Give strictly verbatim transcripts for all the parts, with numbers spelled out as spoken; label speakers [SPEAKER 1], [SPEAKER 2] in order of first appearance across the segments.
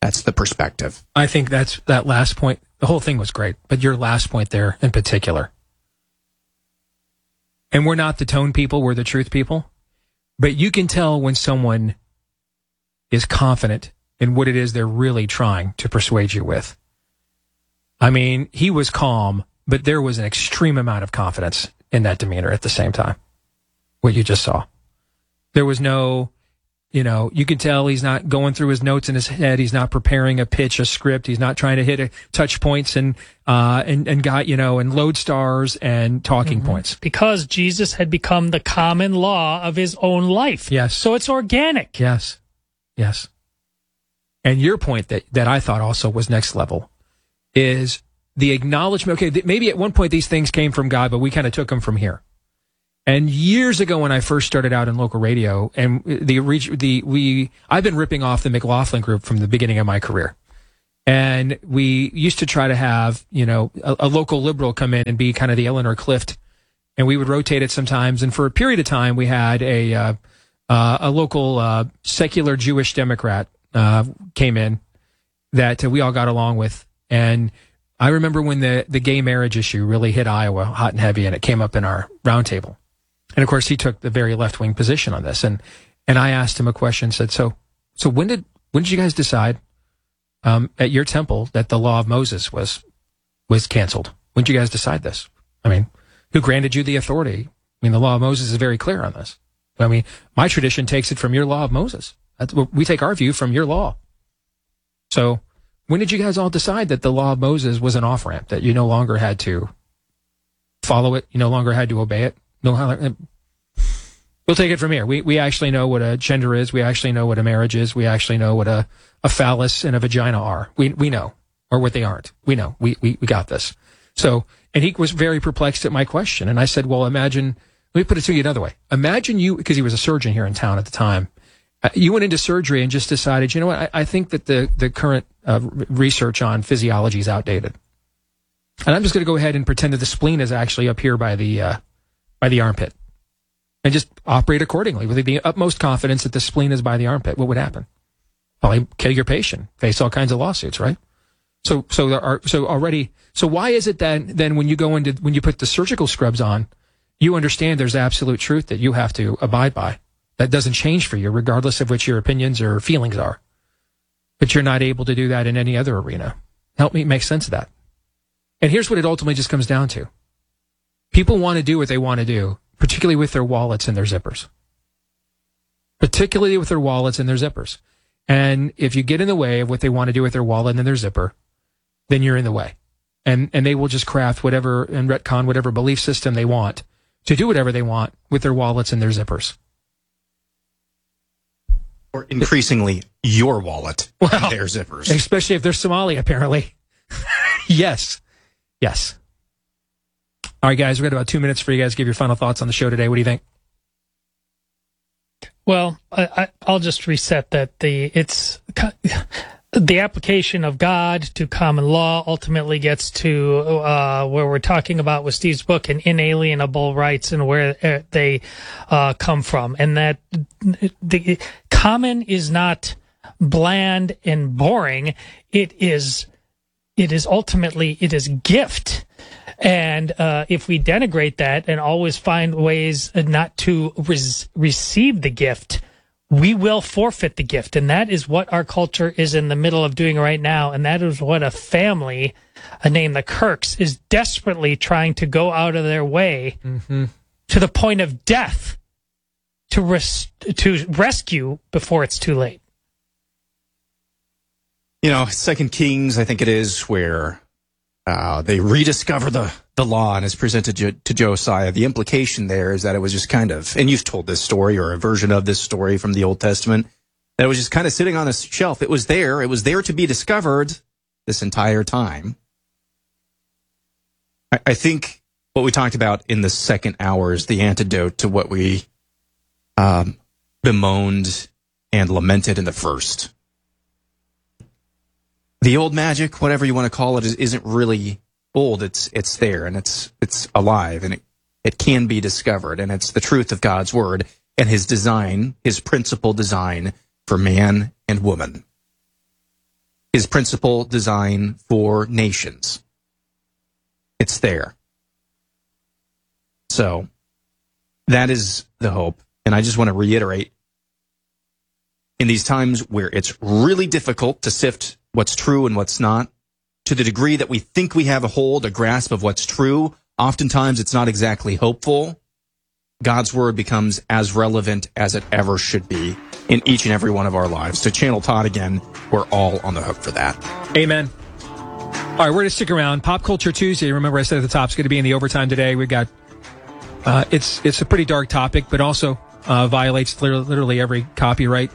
[SPEAKER 1] That's the perspective.
[SPEAKER 2] I think that's that last point. The whole thing was great, but your last point there in particular. And we're not the tone people, we're the truth people. But you can tell when someone is confident in what it is they're really trying to persuade you with. I mean, he was calm, but there was an extreme amount of confidence in that demeanor at the same time. What you just saw. There was no, you know, you can tell he's not going through his notes in his head. He's not preparing a pitch, a script. He's not trying to hit a touch points and, uh, and, and got, you know, and load stars and talking mm-hmm. points.
[SPEAKER 3] Because Jesus had become the common law of his own life.
[SPEAKER 2] Yes.
[SPEAKER 3] So it's organic.
[SPEAKER 2] Yes. Yes. And your point that, that I thought also was next level is the acknowledgement. Okay, th- maybe at one point these things came from God, but we kind of took them from here. And years ago, when I first started out in local radio, and the the we I've been ripping off the McLaughlin Group from the beginning of my career, and we used to try to have you know a, a local liberal come in and be kind of the Eleanor Clift, and we would rotate it sometimes. And for a period of time, we had a uh, uh, a local uh, secular Jewish Democrat uh, came in that uh, we all got along with, and I remember when the the gay marriage issue really hit Iowa hot and heavy, and it came up in our roundtable. And of course, he took the very left-wing position on this. And, and I asked him a question, said, so, so when did, when did you guys decide, um, at your temple that the law of Moses was, was canceled? When did you guys decide this? I mean, who granted you the authority? I mean, the law of Moses is very clear on this. I mean, my tradition takes it from your law of Moses. That's, we take our view from your law. So when did you guys all decide that the law of Moses was an off-ramp, that you no longer had to follow it, you no longer had to obey it? No, we'll take it from here. We we actually know what a gender is. We actually know what a marriage is. We actually know what a, a phallus and a vagina are. We we know, or what they aren't. We know. We, we we got this. So, and he was very perplexed at my question. And I said, well, imagine, let me put it to you another way. Imagine you, because he was a surgeon here in town at the time, uh, you went into surgery and just decided, you know what, I, I think that the, the current uh, research on physiology is outdated. And I'm just going to go ahead and pretend that the spleen is actually up here by the, uh, by the armpit, and just operate accordingly with the utmost confidence that the spleen is by the armpit. What would happen? Probably kill your patient, face all kinds of lawsuits, right? So, so there are, so already, so why is it then, then when you go into, when you put the surgical scrubs on, you understand there's absolute truth that you have to abide by. That doesn't change for you, regardless of what your opinions or feelings are. But you're not able to do that in any other arena. Help me make sense of that. And here's what it ultimately just comes down to. People want to do what they want to do, particularly with their wallets and their zippers. Particularly with their wallets and their zippers. And if you get in the way of what they want to do with their wallet and their zipper, then you're in the way. And and they will just craft whatever and retcon whatever belief system they want to do whatever they want with their wallets and their zippers.
[SPEAKER 1] Or increasingly, your wallet
[SPEAKER 2] well,
[SPEAKER 1] and their zippers.
[SPEAKER 2] Especially if they're Somali, apparently. Yes. Yes. All right, guys, we've got about two minutes for you guys to give your final thoughts on the show today. What do you think?
[SPEAKER 3] Well, I, I, I'll just reset that the it's the application of God to common law ultimately gets to uh, where we're talking about with Steve's book and inalienable rights and where they uh, come from, and that the common is not bland and boring. It is. It is ultimately it is gift. And uh, if we denigrate that and always find ways not to res- receive the gift, we will forfeit the gift. And that is what our culture is in the middle of doing right now. And that is what a family uh, named the Kirks is desperately trying to go out of their way mm-hmm. to the point of death to res- to rescue before it's too late.
[SPEAKER 1] You know, Second Kings, I think it is, where Uh, they rediscover the, the law and it's presented to, to Josiah. The implication there is that it was just kind of, and you've told this story or a version of this story from the Old Testament, that it was just kind of sitting on a shelf. It was there. It was there to be discovered this entire time. I, I think what we talked about in the second hour is the antidote to what we um, bemoaned and lamented in the first. The old magic, whatever you want to call it, is, isn't really old. It's it's there, and it's it's alive, and it, it can be discovered. And it's the truth of God's word and his design, his principal design for man and woman. his principal design for nations. It's there. So that is the hope. And I just want to reiterate, in these times where it's really difficult to sift what's true and what's not, to the degree that we think we have a hold, a grasp of what's true, oftentimes it's not exactly hopeful. God's word becomes as relevant as it ever should be in each and every one of our lives. To channel Todd again, we're all on the hook for that.
[SPEAKER 2] Amen. All right, we're going to stick around. Pop Culture Tuesday, remember I said at the top, it's going to be in the overtime today. We've got, uh, it's it's a pretty dark topic, but also uh, violates literally, literally every copyright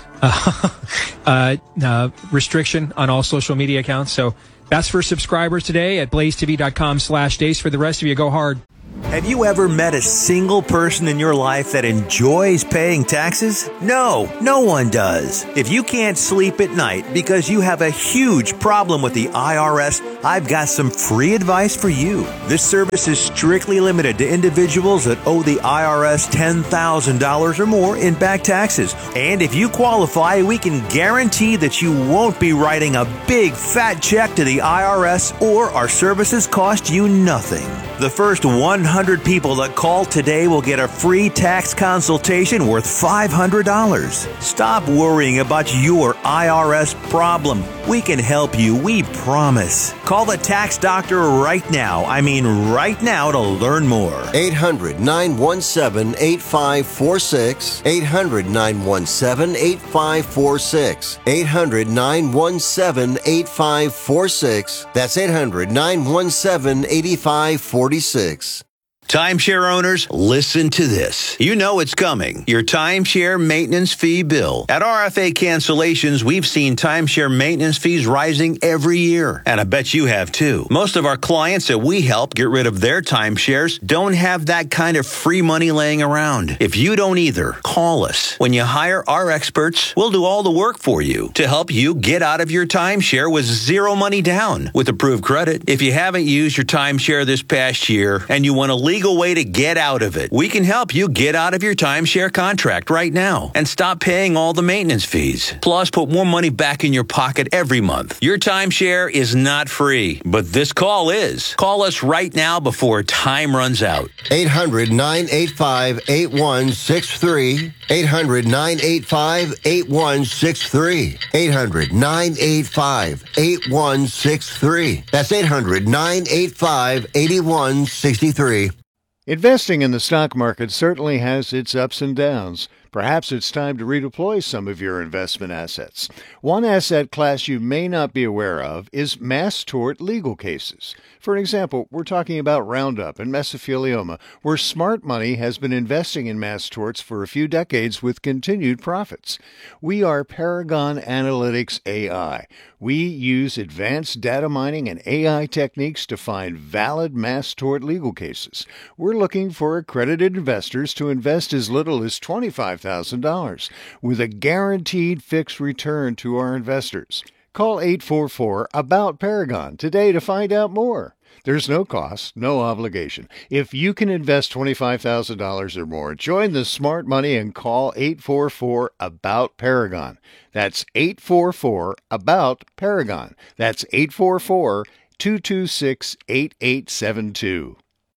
[SPEAKER 2] uh, uh, uh, restriction on all social media accounts. So that's for subscribers today at blazetv.com slash days. For the rest of you, go hard.
[SPEAKER 4] Have you ever met a single person in your life that enjoys paying taxes? No, no one does. If you can't sleep at night because you have a huge problem with the I R S, I've got some free advice for you. This service is strictly limited to individuals that owe the I R S ten thousand dollars or more in back taxes. And if you qualify, we can guarantee that you won't be writing a big fat check to the I R S, or our services cost you nothing. The first one hundred people that call today will get a free tax consultation worth five hundred dollars. Stop worrying about your I R S problem. We can help you, we promise. Call the tax doctor right now. I mean right now to learn more.
[SPEAKER 5] eight hundred, nine one seven, eight five four six. eight hundred, nine one seven, eight five four six. eight hundred, nine one seven, eight five four six. That's eight hundred, nine one seven, eight five four six.
[SPEAKER 6] Timeshare owners, listen to this. You know it's coming. Your timeshare maintenance fee bill. At R F A Cancellations, we've seen timeshare maintenance fees rising every year. And I bet you have too. Most of our clients that we help get rid of their timeshares don't have that kind of free money laying around. If you don't either, call us. When you hire our experts, we'll do all the work for you to help you get out of your timeshare with zero money down with approved credit. If you haven't used your timeshare this past year and you want to leave legal way to get out of it, we can help you get out of your timeshare contract right now and stop paying all the maintenance fees. Plus, put more money back in your pocket every month. Your timeshare is not free, but this call is. Call us right now before time runs out.
[SPEAKER 5] eight hundred, nine eight five, eight one six three. eight hundred, nine eight five, eight one six three. eight hundred, nine eight five, eight one six three. That's eight hundred, nine eight five, eight one six three.
[SPEAKER 7] Investing in the stock market certainly has its ups and downs. Perhaps it's time to redeploy some of your investment assets. One asset class you may not be aware of is mass tort legal cases. For an example, we're talking about Roundup and mesothelioma, where smart money has been investing in mass torts for a few decades with continued profits. We are Paragon Analytics A I. We use advanced data mining and A I techniques to find valid mass tort legal cases. We're looking for accredited investors to invest as little as twenty-five thousand dollars with a guaranteed fixed return to our investors. Call eight four four, ABOUT Paragon today to find out more. There's no cost, no obligation. If you can invest twenty-five thousand dollars or more, join the smart money and call eight four four, ABOUT Paragon. That's eight four four, ABOUT Paragon. That's eight four four, two two six, eight eight seven two.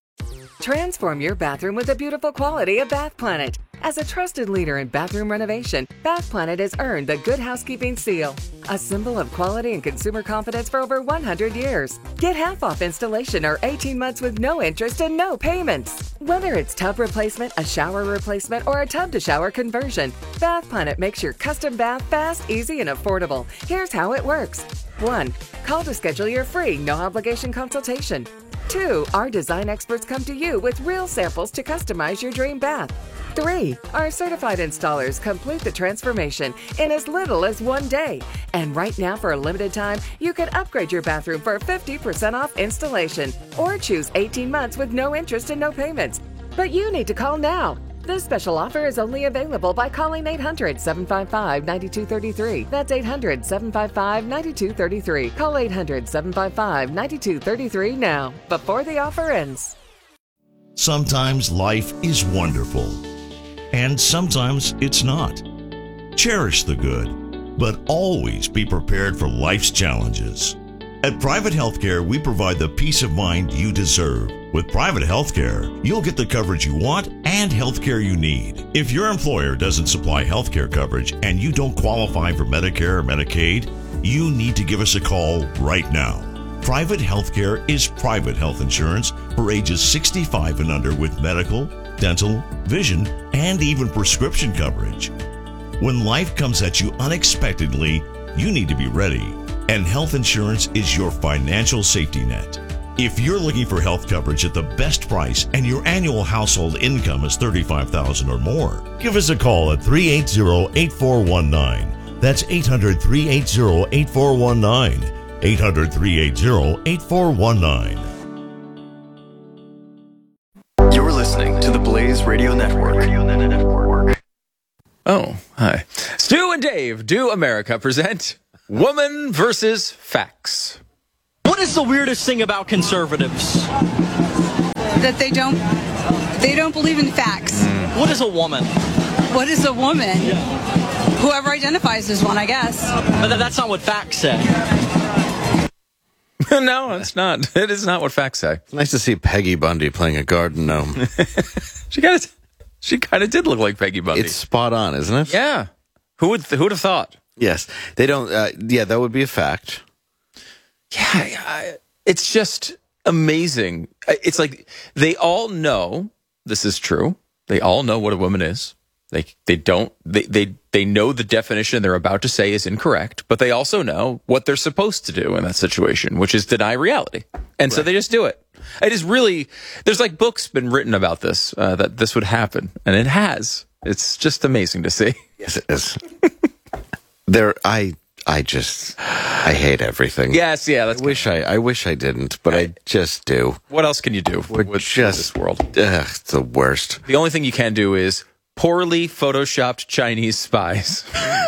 [SPEAKER 8] Transform your bathroom with the beautiful quality of Bath Planet. As a trusted leader in bathroom renovation, Bath Planet has earned the Good Housekeeping seal, a symbol of quality and consumer confidence for over one hundred years. Get half off installation or eighteen months with no interest and no payments. Whether it's tub replacement, a shower replacement, or a tub-to-shower conversion, Bath Planet makes your custom bath fast, easy, and affordable. Here's how it works. one. Call to schedule your free, no-obligation consultation. two. Our design experts come to you with real samples to customize your dream bath. three. Our certified installers complete the transformation in as little as one day. And right now, for a limited time, you can upgrade your bathroom for fifty percent off installation or choose eighteen months with no interest and no payments. But you need to call now. This special offer is only available by calling eight hundred, seven five five, nine two three three. That's eight hundred, seven five five, nine two three three. Call eight hundred, seven five five, nine two three three now, before the offer ends.
[SPEAKER 9] Sometimes life is wonderful, and sometimes it's not. Cherish the good. but always be prepared for life's challenges. At Private Healthcare, we provide the peace of mind you deserve. With Private Healthcare, you'll get the coverage you want and healthcare you need. If your employer doesn't supply healthcare coverage and you don't qualify for Medicare or Medicaid, you need to give us a call right now. Private Healthcare is private health insurance for ages sixty-five and under with medical, dental, vision, and even prescription coverage. When life comes at you unexpectedly, you need to be ready. And health insurance is your financial safety net. If you're looking for health coverage at the best price and your annual household income is thirty-five thousand dollars or more, give us a call at three eight zero, eight four one nine. That's eight hundred, three eight zero, eight four one nine. eight hundred, three eight zero, eight four one nine.
[SPEAKER 10] You're listening to the Blaze Radio Network.
[SPEAKER 11] Oh, hi. Stu and Dave, Do America present Woman versus Facts.
[SPEAKER 12] What is the weirdest thing about conservatives?
[SPEAKER 13] That they don't they don't believe in facts.
[SPEAKER 12] Mm. What is a woman?
[SPEAKER 13] What is a woman? Yeah. Whoever identifies as one, I guess.
[SPEAKER 12] But that's not what facts say.
[SPEAKER 11] No, it's not. It is not what facts say.
[SPEAKER 14] It's nice to see Peggy Bundy playing a garden gnome.
[SPEAKER 11] she kind of, she kind of did look like Peggy Bundy.
[SPEAKER 14] It's spot on, isn't it?
[SPEAKER 11] Yeah. Who would who would have thought?
[SPEAKER 14] Yes, they don't. Uh, yeah, that would be a fact.
[SPEAKER 11] Yeah, I, it's just amazing. It's like they all know this is true. They all know what a woman is. They they don't they they they know the definition they're about to say is incorrect, but they also know what they're supposed to do in that situation, which is deny reality. And right. So they just do it. It is really there's like books been written about this uh, that this would happen, and it has. It's just amazing to see.
[SPEAKER 14] Yes, it is. there, I I just I hate everything.
[SPEAKER 11] Yes, yeah. That's
[SPEAKER 14] I wish I I wish I didn't, but I, I just do.
[SPEAKER 11] What else can you do
[SPEAKER 14] We're
[SPEAKER 11] with
[SPEAKER 14] just,
[SPEAKER 11] this world?
[SPEAKER 14] Ugh, it's the worst.
[SPEAKER 11] The only thing you can do is poorly photoshopped Chinese spies.